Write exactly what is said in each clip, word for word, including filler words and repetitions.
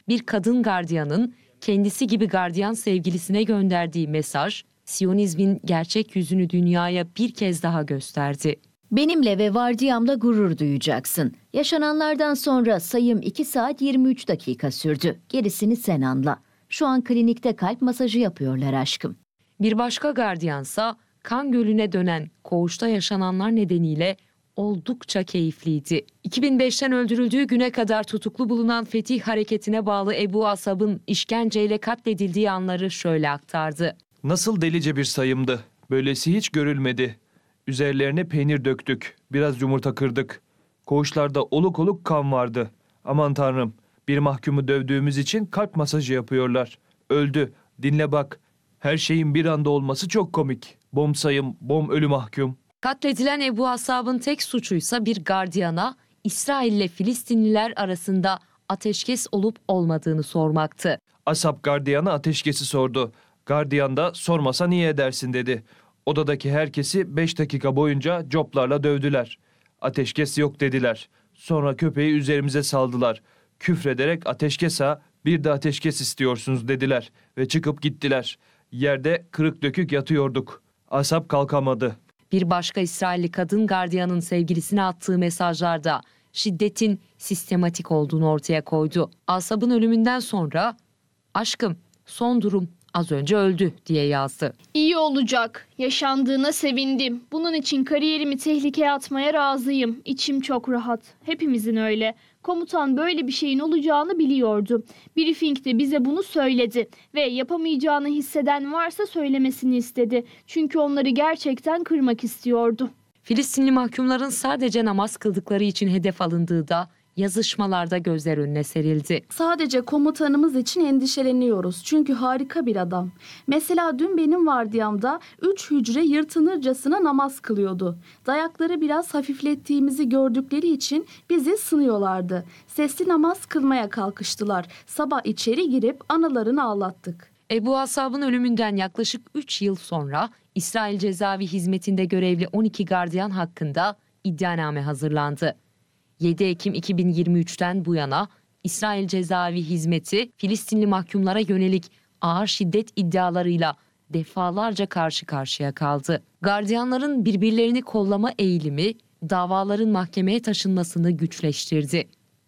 Bir kadın gardiyanın kendisi gibi gardiyan sevgilisine gönderdiği mesaj, Siyonizmin gerçek yüzünü dünyaya bir kez daha gösterdi. Benimle ve vardiyamla gurur duyacaksın. Yaşananlardan sonra sayım iki saat yirmi üç dakika sürdü. Gerisini sen anla. Şu an klinikte kalp masajı yapıyorlar aşkım. Bir başka gardiyansa kan gölüne dönen koğuşta yaşananlar nedeniyle oldukça keyifliydi. iki bin beşten öldürüldüğü güne kadar tutuklu bulunan Fetih Hareketi'ne bağlı Ebu Asab'ın işkenceyle katledildiği anları şöyle aktardı. Nasıl delice bir sayımdı. Böylesi hiç görülmedi. Üzerlerine peynir döktük. Biraz yumurta kırdık. Koğuşlarda oluk oluk kan vardı. Aman tanrım, bir mahkumu dövdüğümüz için kalp masajı yapıyorlar. Öldü. Dinle bak. Her şeyin bir anda olması çok komik. Bom sayım, bom ölü mahkum. Katledilen Ebu Asab'ın tek suçuysa bir gardiyana İsrail ile Filistinliler arasında ateşkes olup olmadığını sormaktı. Asap gardiyana ateşkesi sordu. Gardiyan da sormasa niye edersin dedi. Odadaki herkesi beş dakika boyunca coplarla dövdüler. Ateşkes yok dediler. Sonra köpeği üzerimize saldılar. Küfrederek ateşkes ha, bir de ateşkes istiyorsunuz dediler ve çıkıp gittiler. Yerde kırık dökük yatıyorduk. Asap kalkamadı. Bir başka İsrailli kadın gardiyanın sevgilisine attığı mesajlarda şiddetin sistematik olduğunu ortaya koydu. Asap'ın ölümünden sonra "Aşkım, son durum az önce öldü" diye yazdı. İyi olacak. Yaşandığına sevindim. Bunun için kariyerimi tehlikeye atmaya razıyım. İçim çok rahat. Hepimizin öyle. Komutan böyle bir şeyin olacağını biliyordu. Briefing'de bize bunu söyledi ve yapamayacağını hisseden varsa söylemesini istedi. Çünkü onları gerçekten kırmak istiyordu. Filistinli mahkumların sadece namaz kıldıkları için hedef alındığı da yazışmalarda gözler önüne serildi. Sadece komutanımız için endişeleniyoruz. Çünkü harika bir adam. Mesela dün benim vardiyamda üç hücre yırtınırcasına namaz kılıyordu. Dayakları biraz hafiflettiğimizi gördükleri için bizi sınıyorlardı. Sesli namaz kılmaya kalkıştılar. Sabah içeri girip analarını ağlattık. Ebu Asab'ın ölümünden yaklaşık üç yıl sonra İsrail Cezaevi Hizmeti'nde görevli on iki gardiyan hakkında iddianame hazırlandı. yedi Ekim iki bin yirmi üçten bu yana İsrail Cezaevi Hizmeti Filistinli mahkumlara yönelik ağır şiddet iddialarıyla defalarca karşı karşıya kaldı. Gardiyanların birbirlerini kollama eğilimi davaların mahkemeye taşınmasını güçleştirdi.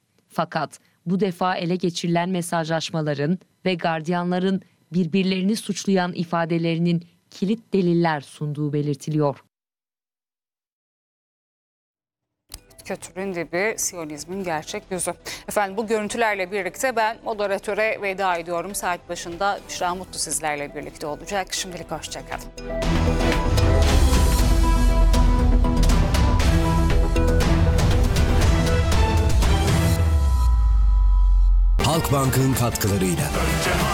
Fakat bu defa ele geçirilen mesajlaşmaların ve gardiyanların birbirlerini suçlayan ifadelerinin kilit deliller sunduğu belirtiliyor. Kötülüğün dibi, Siyonizmin gerçek yüzü. Efendim bu görüntülerle birlikte ben moderatöre veda ediyorum. Saat başında Büşra Mutlu sizlerle birlikte olacak. Şimdilik hoşçakalın. Halkbank'ın katkılarıyla.